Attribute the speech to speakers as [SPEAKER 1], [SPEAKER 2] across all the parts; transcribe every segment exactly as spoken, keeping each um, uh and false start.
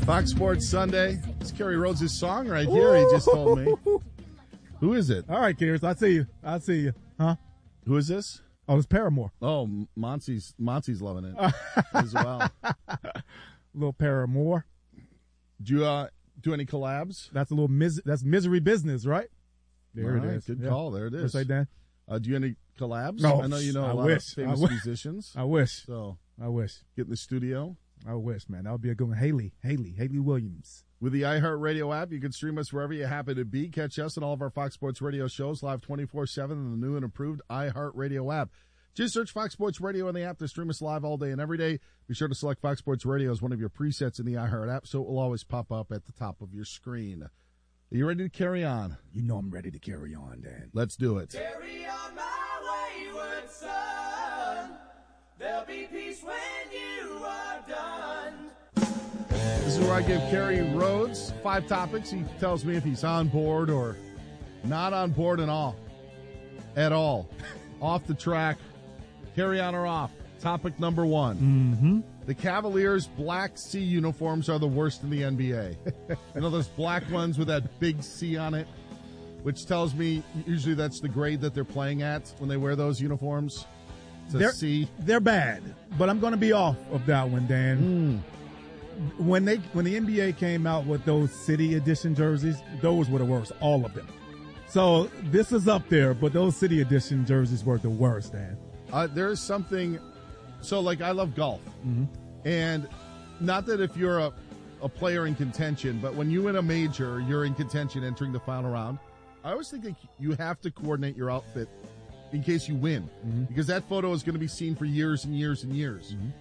[SPEAKER 1] Fox Sports Sunday. It's Kerry Rhodes' song right here. He just told me. Who is it?
[SPEAKER 2] All right, Kerry. I see you. I see you. Huh?
[SPEAKER 1] Who is this?
[SPEAKER 2] Oh, it's Paramore.
[SPEAKER 1] Oh, Monty's Monty's loving it as well.
[SPEAKER 2] Little Paramore.
[SPEAKER 1] Do you uh, do any collabs?
[SPEAKER 2] That's a little mis- that's misery business, right? There
[SPEAKER 1] All
[SPEAKER 2] it
[SPEAKER 1] right,
[SPEAKER 2] is.
[SPEAKER 1] Good
[SPEAKER 2] yeah.
[SPEAKER 1] call. There it is.
[SPEAKER 2] What's that, Dan?
[SPEAKER 1] Uh, do you any collabs?
[SPEAKER 2] No.
[SPEAKER 1] I know you know a
[SPEAKER 2] I
[SPEAKER 1] lot
[SPEAKER 2] wish.
[SPEAKER 1] of famous
[SPEAKER 2] I wish.
[SPEAKER 1] musicians.
[SPEAKER 2] I wish.
[SPEAKER 1] So
[SPEAKER 2] I wish.
[SPEAKER 1] get in the studio.
[SPEAKER 2] I wish, man. That would be a good one. Haley. Haley. Haley Williams.
[SPEAKER 1] With the iHeartRadio app, you can stream us wherever you happen to be. Catch us and all of our Fox Sports Radio shows live twenty-four seven in the new and improved iHeartRadio app. Just search Fox Sports Radio in the app to stream us live all day and every day. Be sure to select Fox Sports Radio as one of your presets in the iHeart app, so it will always pop up at the top of your screen. Are you ready to carry on?
[SPEAKER 2] You know I'm ready to carry on, Dan.
[SPEAKER 1] Let's do it.
[SPEAKER 3] Carry on my wayward son. There'll be peace when you are done.
[SPEAKER 1] This is where I give Kerry Rhodes five topics. He tells me if he's on board or not on board at all. At all. Off the track. Carry on or off. Topic number one.
[SPEAKER 2] Mm-hmm.
[SPEAKER 1] The Cavaliers' black C uniforms are the worst in the N B A. You know those black ones with that big C on it? Which tells me usually that's the grade that they're playing at when they wear those uniforms. It's a
[SPEAKER 2] They're,
[SPEAKER 1] C.
[SPEAKER 2] they're bad, but I'm going to be off of that one, Dan.
[SPEAKER 1] Mm.
[SPEAKER 2] When they when the N B A came out with those City Edition jerseys, those were the worst, all of them. So this is up there, but those City Edition jerseys were the worst, Dan.
[SPEAKER 1] Uh, there's something, so like I love golf,
[SPEAKER 2] Mm-hmm.
[SPEAKER 1] and not that if you're a, a player in contention, but when you win a major, you're in contention entering the final round. I always think that you have to coordinate your outfit in case you win,
[SPEAKER 2] Mm-hmm.
[SPEAKER 1] because that photo is going to be seen for years and years and years.
[SPEAKER 2] Mm-hmm.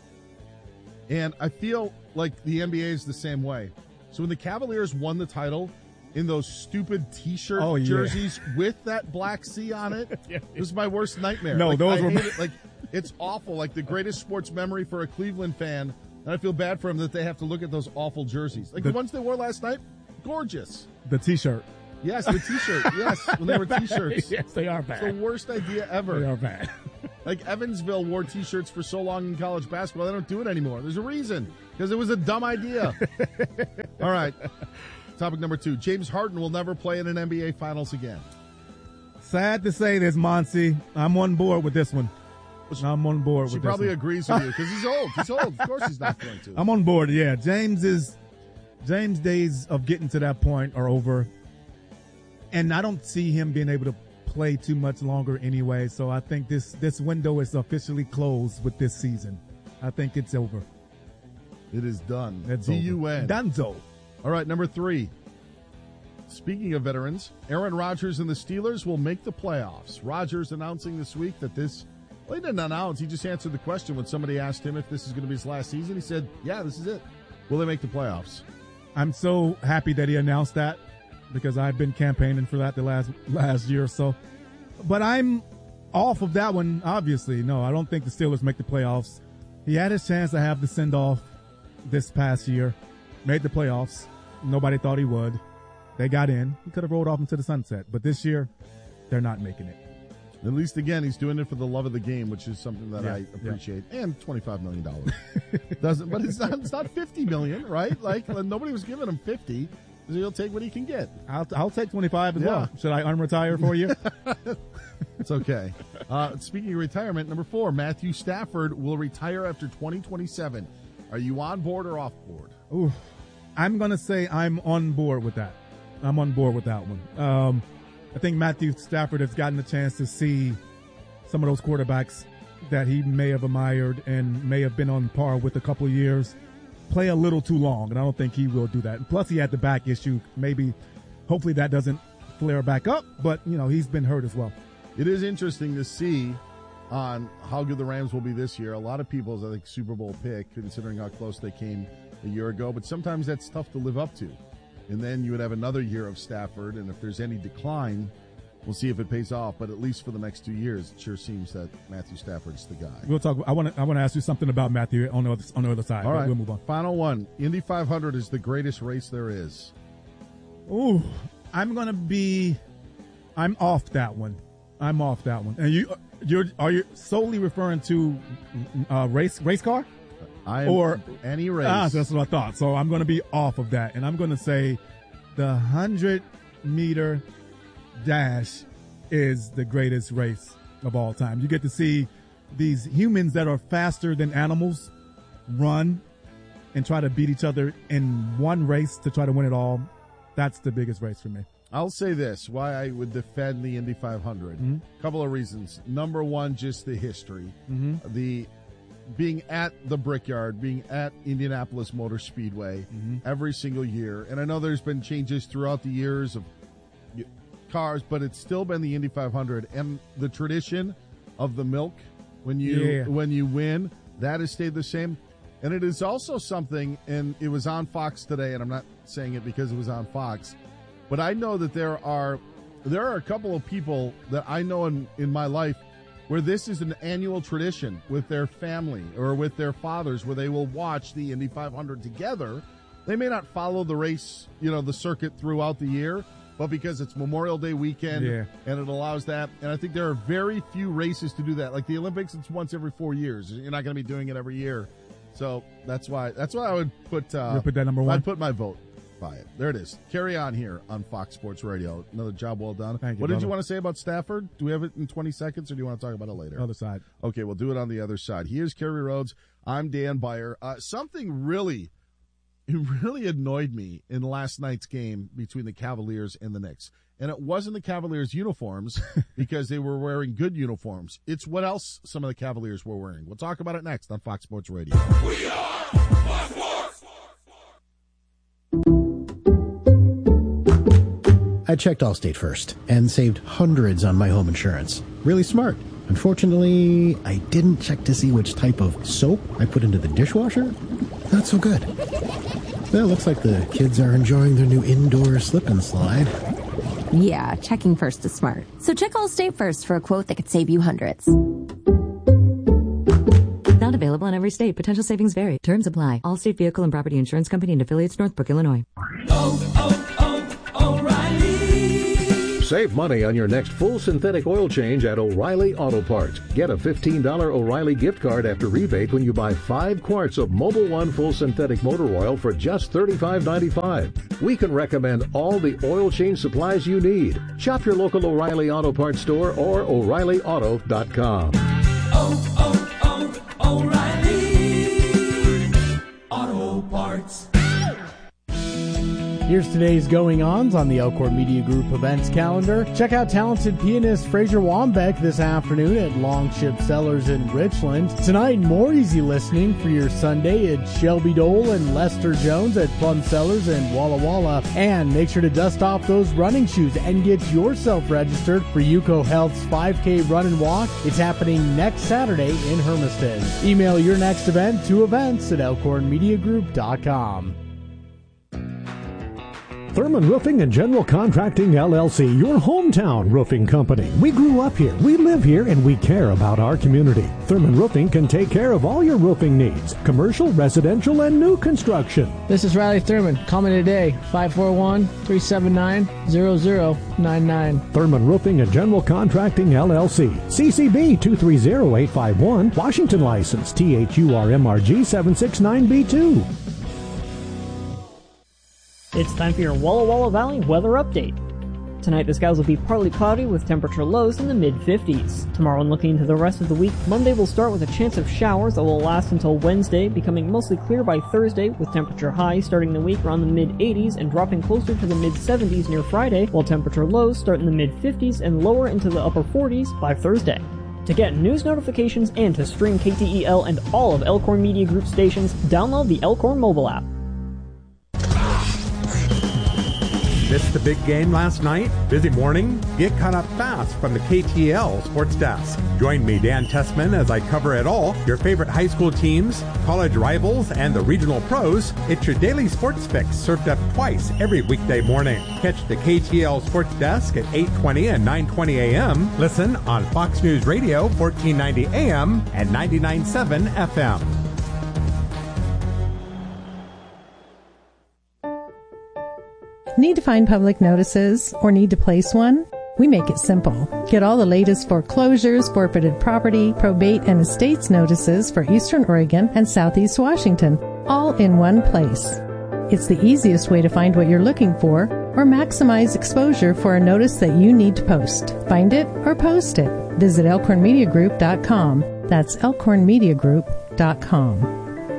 [SPEAKER 1] And I feel like the N B A is the same way. So when the Cavaliers won the title in those stupid T-shirt
[SPEAKER 2] Oh, yeah.
[SPEAKER 1] jerseys with that black C on it,
[SPEAKER 2] Yeah.
[SPEAKER 1] it was my worst nightmare.
[SPEAKER 2] No,
[SPEAKER 1] Like,
[SPEAKER 2] those
[SPEAKER 1] I
[SPEAKER 2] were-
[SPEAKER 1] hate it. Like, it's awful. Like the greatest sports memory for a Cleveland fan. And I feel bad for them that they have to look at those awful jerseys. Like the,
[SPEAKER 2] The-
[SPEAKER 1] ones they wore last night, gorgeous.
[SPEAKER 2] The T-shirt.
[SPEAKER 1] Yes, the T-shirt. Yes, when they were
[SPEAKER 2] They're bad.
[SPEAKER 1] T-shirts.
[SPEAKER 2] Yes, they are
[SPEAKER 1] It's the
[SPEAKER 2] bad.
[SPEAKER 1] worst idea ever.
[SPEAKER 2] They are bad.
[SPEAKER 1] Like Evansville wore T-shirts for so long in college basketball, they don't do it anymore. There's a reason, because it was a dumb idea. All right, topic number two. James Harden will never play in an N B A Finals again.
[SPEAKER 2] Sad to say this, Monty. I'm on board with this one. I'm on board
[SPEAKER 1] She
[SPEAKER 2] with this
[SPEAKER 1] probably
[SPEAKER 2] one.
[SPEAKER 1] agrees with you, because he's old. He's old. Of course he's not going to.
[SPEAKER 2] I'm on board, yeah. James is James' days of getting to that point are over. And I don't see him being able to play too much longer anyway. So I think this, this window is officially closed with this season. I think it's over.
[SPEAKER 1] It is done.
[SPEAKER 2] It's
[SPEAKER 1] D
[SPEAKER 2] over.
[SPEAKER 1] U N.
[SPEAKER 2] Dunzo.
[SPEAKER 1] All right, number three. Speaking of veterans, Aaron Rodgers and the Steelers will make the playoffs. Rodgers announcing this week that this, well, he didn't announce. He just answered the question when somebody asked him if this is going to be his last season. He said, yeah, this is it. Will they make the playoffs?
[SPEAKER 2] I'm so happy that he announced that because I've been campaigning for that the last last year or so. But I'm off of that one, obviously. No, I don't think the Steelers make the playoffs. He had his chance to have the send-off this past year, made the playoffs. Nobody thought he would. They got in. He could have rolled off into the sunset. But this year, they're not making it.
[SPEAKER 1] At least, again, he's doing it for the love of the game, which is something that
[SPEAKER 2] Yeah,
[SPEAKER 1] I
[SPEAKER 2] yeah.
[SPEAKER 1] appreciate. And twenty-five million dollars. Doesn't, but it's not, it's not fifty million dollars, right? Like, nobody was giving him fifty. So he'll take what he can get.
[SPEAKER 2] I'll, I'll take twenty-five as
[SPEAKER 1] Yeah.
[SPEAKER 2] well. Should I unretire for you?
[SPEAKER 1] It's okay. Uh, speaking of retirement, number four, Matthew Stafford will retire after twenty twenty-seven. Are you on board or off board?
[SPEAKER 2] Ooh, I'm going to say I'm on board with that. I'm on board with that one. Um, I think Matthew Stafford has gotten a chance to see some of those quarterbacks that he may have admired and may have been on par with a couple of years play a little too long, and I don't think he will do that. And plus, he had the back issue. Maybe, hopefully that doesn't flare back up, but, you know, he's been hurt as well.
[SPEAKER 1] It is interesting to see on how good the Rams will be this year. A lot of people's, I think, Super Bowl pick, considering how close they came a year ago, but sometimes that's tough to live up to. And then you would have another year of Stafford, and if there's any decline, we'll see if it pays off. But at least for the next two years, it sure seems that Matthew Stafford's the guy.
[SPEAKER 2] We'll talk. I want to. I want to ask you something about Matthew on the other, on the other side.
[SPEAKER 1] All
[SPEAKER 2] but
[SPEAKER 1] right,
[SPEAKER 2] we'll move on.
[SPEAKER 1] Final one. Indy five hundred is the greatest race there is.
[SPEAKER 2] Ooh, I'm gonna be. I'm off that one. I'm off that one. And you, you're are you solely referring to uh, race race car?
[SPEAKER 1] I
[SPEAKER 2] or
[SPEAKER 1] any race.
[SPEAKER 2] Ah, that's what I thought. So I'm going to be off of that, and I'm going to say the one hundred meter dash is the greatest race of all time. You get to see these humans that are faster than animals run and try to beat each other in one race to try to win it all. That's the biggest race for me.
[SPEAKER 1] I'll say this, why I would defend the Indy five hundred. A
[SPEAKER 2] Mm-hmm.
[SPEAKER 1] couple of reasons. Number one, just the history.
[SPEAKER 2] Mm-hmm.
[SPEAKER 1] The being at the Brickyard, being at Indianapolis Motor Speedway
[SPEAKER 2] Mm-hmm.
[SPEAKER 1] every single year. And I know there's been changes throughout the years of cars, but it's still been the Indy five hundred. And the tradition of the milk when you
[SPEAKER 2] Yeah.
[SPEAKER 1] when you win, that has stayed the same. And it is also something, and it was on Fox today, and I'm not saying it because it was on Fox, but I know that there are there are a couple of people that I know in, in my life where this is an annual tradition with their family or with their fathers, where they will watch the Indy five hundred together. They may not follow the race, you know, the circuit throughout the year, but because it's Memorial Day weekend,
[SPEAKER 2] Yeah.
[SPEAKER 1] and it allows that. And I think there are very few races to do that. Like the Olympics, it's once every four years. You're not going to be doing it every year. So that's why that's why I would put uh,
[SPEAKER 2] You'll put that number one?
[SPEAKER 1] I'd put my vote by it. There it is. Carry on here on Fox Sports Radio. Another job well done.
[SPEAKER 2] Thank you,
[SPEAKER 1] what did
[SPEAKER 2] brother.
[SPEAKER 1] you want to say about Stafford? Do we have it in twenty seconds, or do you want to talk about it later?
[SPEAKER 2] Other side.
[SPEAKER 1] Okay, we'll do it on the other side. Here's Kerry Rhodes. I'm Dan Beyer. Uh, something really, really annoyed me in last night's game between the Cavaliers and the Knicks. And it wasn't the Cavaliers' uniforms because they were wearing good uniforms. It's what else some of the Cavaliers were wearing. We'll talk about it next on Fox Sports Radio.
[SPEAKER 3] We are Fox Sports.
[SPEAKER 4] I checked Allstate first and saved hundreds on my home insurance. Really smart. Unfortunately, I didn't check to see which type of soap I put into the dishwasher. Not so good. Well, looks like the kids are enjoying their new indoor slip and slide.
[SPEAKER 5] Yeah, checking first is smart. So check Allstate first for a quote that could save you hundreds.
[SPEAKER 6] Not available in every state. Potential savings vary. Terms apply. Allstate Vehicle and Property Insurance Company and affiliates, Northbrook, Illinois.
[SPEAKER 3] Oh, oh, oh, O'Reilly.
[SPEAKER 7] Save money on your next full synthetic oil change at O'Reilly Auto Parts. Get a fifteen dollars O'Reilly gift card after rebate when you buy five quarts of Mobil One full synthetic motor oil for just thirty-five dollars and ninety-five cents. We can recommend all the oil change supplies you need. Shop your local O'Reilly Auto Parts store or O'Reilly Auto dot com.
[SPEAKER 3] Oh, oh, oh, O'Reilly Auto Parts.
[SPEAKER 8] Here's today's going-ons on the Elkhorn Media Group events calendar. Check out talented pianist Fraser Wambeck this afternoon at Longship Cellars in Richland. Tonight, more easy listening for your Sunday at Shelby Dole and Lester Jones at Plum Cellars in Walla Walla. And make sure to dust off those running shoes and get yourself registered for Yuko Health's five K Run and Walk. It's happening next Saturday in Hermiston. Email your next event to events at elkhorn media group dot com.
[SPEAKER 9] Thurman Roofing and General Contracting, L L C, your hometown roofing company. We grew up here, we live here, and we care about our community. Thurman Roofing can take care of all your roofing needs, commercial, residential, and new construction.
[SPEAKER 8] This is Riley Thurman. Call me today, five four one, three seven nine, zero zero nine nine.
[SPEAKER 9] Thurman Roofing and General Contracting, L L C. C C B two three zero eight five one. Washington license T H U R M R G seven six nine B two.
[SPEAKER 10] It's time for your Walla Walla Valley weather update. Tonight, the skies will be partly cloudy with temperature lows in the mid fifties. Tomorrow, and looking into the rest of the week, Monday will start with a chance of showers that will last until Wednesday, becoming mostly clear by Thursday, with temperature highs starting the week around the mid eighties and dropping closer to the mid seventies near Friday, while temperature lows start in the mid fifties and lower into the upper forties by Thursday. To get news notifications and to stream K T E L and all of Elkhorn Media Group stations, download the Elkhorn mobile app.
[SPEAKER 11] Missed the big game last night? Busy morning? Get caught up fast from the K T L Sports Desk. Join me, Dan Tessman, as I cover it all, your favorite high school teams, college rivals, and the regional pros. It's your daily sports fix served up twice every weekday morning. Catch the K T L Sports Desk at eight twenty and nine twenty a.m. Listen on Fox News Radio, fourteen ninety A M and ninety-nine point seven F M.
[SPEAKER 12] Need to find public notices or need to place one? We make it simple. Get all the latest foreclosures, forfeited property, probate, and estates notices for Eastern Oregon and Southeast Washington, all in one place. It's the easiest way to find what you're looking for or maximize exposure for a notice that you need to post. Find it or post it. Visit elkhorn media group dot com. That's elkhorn media group dot com.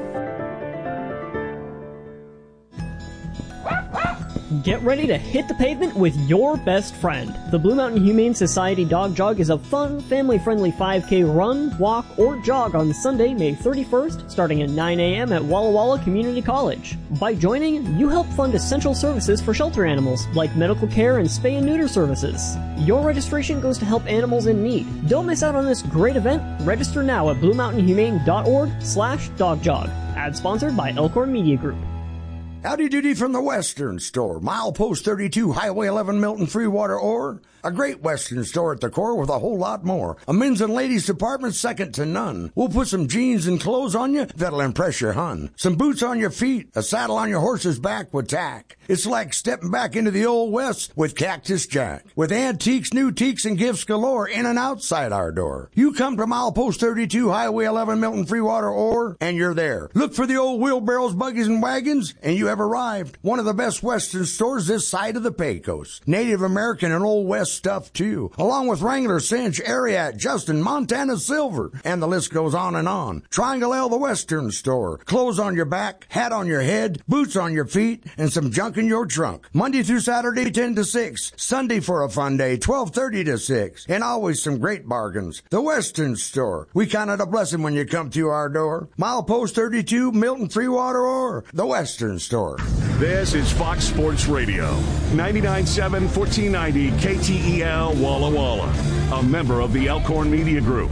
[SPEAKER 10] Get ready to hit the pavement with your best friend. The Blue Mountain Humane Society Dog Jog is a fun, family-friendly five K run, walk, or jog on Sunday, May thirty-first, starting at nine a.m. at Walla Walla Community College. By joining, you help fund essential services for shelter animals, like medical care and spay and neuter services. Your registration goes to help animals in need. Don't miss out on this great event. Register now at blue mountain humane dot org slash dog jog. Ad sponsored by Elkhorn Media Group.
[SPEAKER 13] Howdy doody from the Western Store. Milepost thirty-two, Highway eleven, Milton, Freewater, Ore. A great Western store at the core with a whole lot more. A men's and ladies department second to none. We'll put some jeans and clothes on you that'll impress your hun. Some boots on your feet, a saddle on your horse's back with tack. It's like stepping back into the Old West with Cactus Jack. With antiques, new teaks, and gifts galore in and outside our door. You come to Milepost thirty-two, Highway eleven, Milton, Freewater, Ore, and you're there. Look for the old wheelbarrows, buggies, and wagons, and you have arrived. One of the best Western stores this side of the Pecos. Native American and Old West stuff, too. Along with Wrangler, Cinch, Ariat, Justin, Montana Silver, and the list goes on and on. Triangle L, the Western Store. Clothes on your back, hat on your head, boots on your feet, and some junk in your trunk. Monday through Saturday, ten to six. Sunday for a fun day, twelve thirty to six. And always some great bargains. The Western Store. We count it a blessing when you come through our door. Milepost thirty-two, Milton, Freewater, or the Western Store.
[SPEAKER 14] This is Fox Sports Radio, ninety-nine point seven, fourteen ninety K T E L Walla Walla, a member of the Elkhorn Media Group.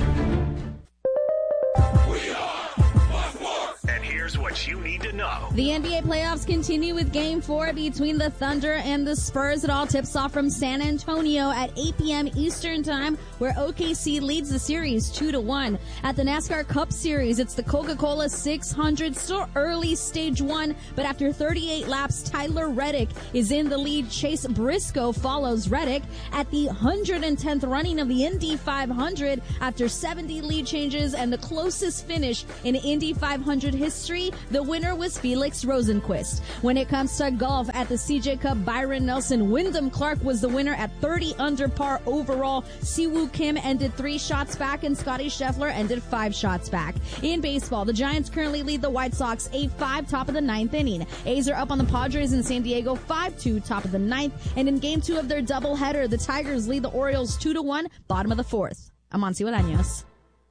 [SPEAKER 15] And here's what you need to know.
[SPEAKER 16] The N B A playoffs continue with Game four between the Thunder and the Spurs. It all tips off from San Antonio at eight p.m. Eastern Time, where O K C leads the series two to one. At the NASCAR Cup Series, it's the Coca-Cola six hundred, still early stage one, but after thirty-eight laps, Tyler Reddick is in the lead. Chase Briscoe follows Reddick. At the one hundred tenth running of the Indy five hundred, after seventy lead changes and the closest finish in Indy five hundred history, the winner was Felix Rosenquist. When it comes to golf, at the C J Cup, Byron Nelson, Wyndham Clark was the winner at thirty under par overall. Siwoo Kim ended three shots back, and Scotty Scheffler ended five shots back. In baseball, the Giants currently lead the White Sox eight five, top of the ninth inning. A's are up on the Padres in San Diego five two, top of the ninth. And in game two of their doubleheader, the Tigers lead the Orioles two to one, bottom of the fourth. I'm Amancio Daños.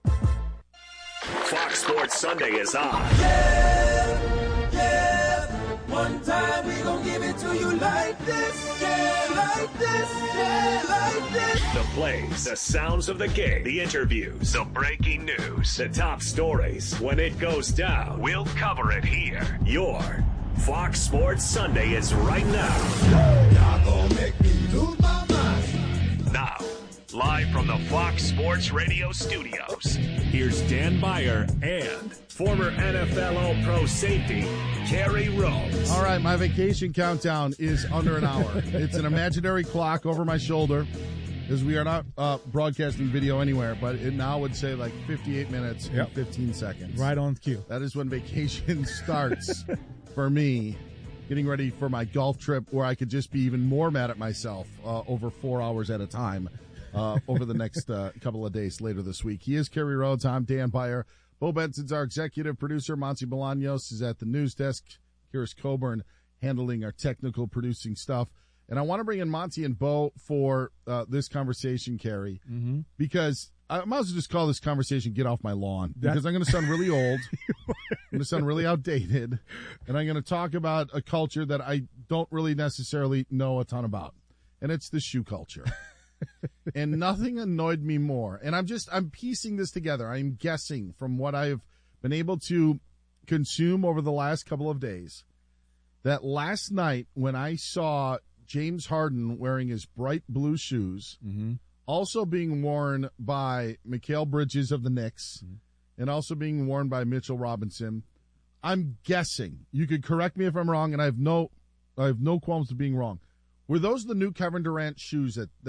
[SPEAKER 15] Fox Sports Sunday is on.
[SPEAKER 3] Yeah, yeah. One time we gon' give it to you like this. Yeah, like this. Yeah, like this.
[SPEAKER 15] The plays, the sounds of the game, the interviews, the breaking news, the top stories. When it goes down, we'll cover it here. Your Fox Sports Sunday is right now.
[SPEAKER 3] Y'all gon' make me lose my mind.
[SPEAKER 15] Now, live from the Fox Sports Radio studios, here's Dan Beyer and former N F L All-Pro safety, Kerry Rhodes.
[SPEAKER 1] All right, my vacation countdown is under an hour. It's an imaginary clock over my shoulder, because we are not uh, broadcasting video anywhere, but it now would say like fifty-eight minutes
[SPEAKER 2] Yep.
[SPEAKER 1] and fifteen seconds.
[SPEAKER 2] Right on cue.
[SPEAKER 1] That is when vacation starts for me, getting ready for my golf trip, where I could just be even more mad at myself uh, over four hours at a time uh, over the next uh, couple of days later this week. He is Kerry Rhodes. I'm Dan Beyer. Bo Benson's our executive producer. Monty Bolaños is at the news desk. Here's Coburn handling our technical producing stuff. And I want to bring in Monty and Bo for uh, this conversation, Kerry,
[SPEAKER 2] mm-hmm.
[SPEAKER 1] because I might as well just call this conversation "Get Off My Lawn," because I'm going to sound really old. I'm going to sound really outdated, and I'm going to talk about a culture that I don't really necessarily know a ton about, and it's the shoe culture. And nothing annoyed me more. And I'm just, I'm piecing this together. I'm guessing from what I've been able to consume over the last couple of days, that last night when I saw James Harden wearing his bright blue shoes,
[SPEAKER 2] mm-hmm.
[SPEAKER 1] also being worn by Mikal Bridges of the Knicks, mm-hmm. and also being worn by Mitchell Robinson, I'm guessing, you could correct me if I'm wrong, and I have no, I have no qualms with being wrong. Were those the new Kevin Durant shoes that, that,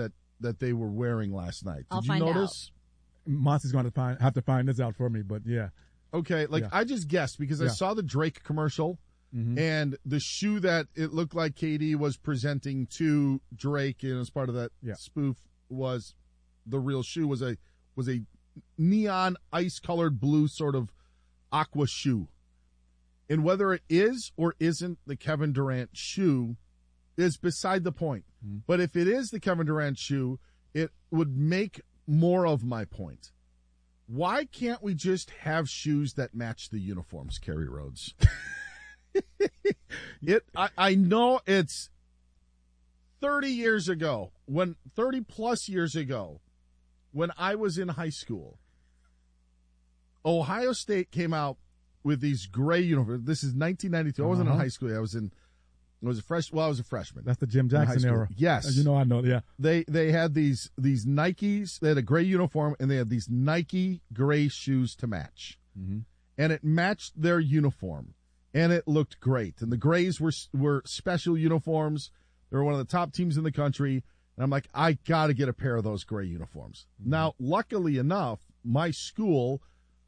[SPEAKER 1] that they were wearing last night. Did
[SPEAKER 16] I'll
[SPEAKER 1] you
[SPEAKER 16] find
[SPEAKER 1] notice?
[SPEAKER 2] Monty's going to find have to find this out for me, but yeah.
[SPEAKER 1] Okay, like
[SPEAKER 2] Yeah.
[SPEAKER 1] I just guessed because I
[SPEAKER 2] Yeah.
[SPEAKER 1] saw the Drake commercial
[SPEAKER 2] Mhm.
[SPEAKER 1] and the shoe that it looked like K D was presenting to Drake and as part of that
[SPEAKER 2] Yeah.
[SPEAKER 1] spoof was the real shoe was a was a neon ice colored blue sort of aqua shoe. And whether it is or isn't the Kevin Durant shoe is beside the point.
[SPEAKER 2] Mm-hmm.
[SPEAKER 1] But if it is the Kevin Durant shoe, it would make more of my point. Why can't we just have shoes that match the uniforms, Kerry Rhodes? it I, I know it's thirty years ago, when thirty plus years ago, when I was in high school, Ohio State came out with these gray uniforms. This is nineteen ninety-two. I wasn't in
[SPEAKER 2] Uh-huh.
[SPEAKER 1] high school. I was in I was a fresh well, I was a freshman.
[SPEAKER 2] That's the Jim
[SPEAKER 1] in high
[SPEAKER 2] Jackson
[SPEAKER 1] school.
[SPEAKER 2] era.
[SPEAKER 1] Yes.
[SPEAKER 2] As you know, I know, yeah.
[SPEAKER 1] They they had these these Nikes. They had a gray uniform, and they had these Nike gray shoes to match,
[SPEAKER 2] mm-hmm.
[SPEAKER 1] and it matched their uniform, and it looked great. And the Grays were were special uniforms. They were one of the top teams in the country, and I'm like, I got to get a pair of those gray uniforms. Mm-hmm. Now, luckily enough, my school,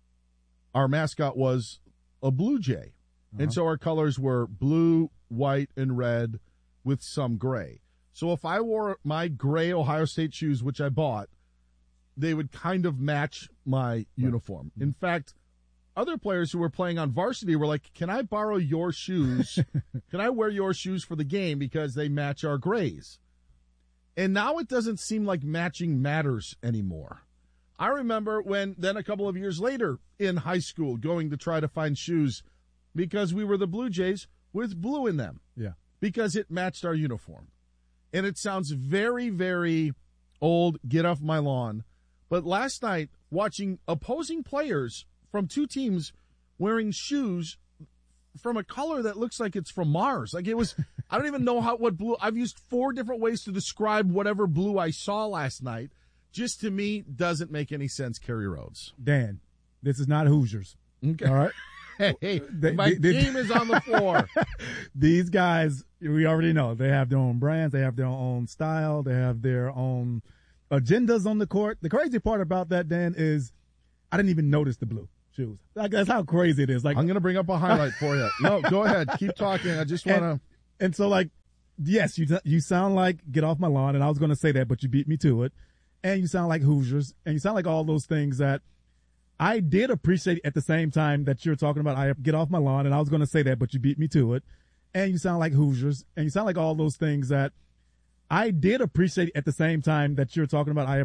[SPEAKER 1] our mascot was a Blue Jay, uh-huh. and so our colors were blue, white, and red with some gray. So if I wore my gray Ohio State shoes, which I bought, they would kind of match my right. uniform. In fact, other players who were playing on varsity were like, can I borrow your shoes? Can I wear your shoes for the game because they match our grays? And now it doesn't seem like matching matters anymore. I remember when then a couple of years later in high school going to try to find shoes because we were the Blue Jays with blue in them.
[SPEAKER 2] Yeah.
[SPEAKER 1] Because it matched our uniform. And it sounds very, very old, get off my lawn. But last night, watching opposing players from two teams wearing shoes from a color that looks like it's from Mars. Like it was, I don't even know how, what blue, I've used four different ways to describe whatever blue I saw last night. Just to me, doesn't make any sense, Kerry Rhodes.
[SPEAKER 2] Dan, this is not Hoosiers.
[SPEAKER 1] Okay.
[SPEAKER 2] All right?
[SPEAKER 1] Hey,
[SPEAKER 2] They-
[SPEAKER 1] my
[SPEAKER 2] they- they-
[SPEAKER 1] game is on the floor.
[SPEAKER 2] These guys, we already know, they have their own brands, they have their own style, they have their own agendas on the court. The crazy part about that, Dan, is I didn't even notice the blue shoes. Like, that's how crazy it is. Like,
[SPEAKER 1] I'm going to bring up a highlight for you. No, go ahead. Keep talking. I just want to.
[SPEAKER 2] and, and so, like, yes, you you sound like get off my lawn, and I was going to say that, but you beat me to it. And you sound like Hoosiers, and you sound like all those things that I did appreciate at the same time that you're talking about. I get off my lawn, and I was going to say that, but you beat me to it. And you sound like Hoosiers, and you sound like all those things that I did appreciate at the same time that you're talking about. I